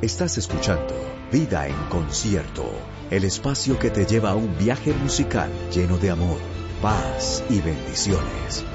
Estás escuchando Vida en Concierto, el espacio que te lleva a un viaje musical lleno de amor, paz y bendiciones.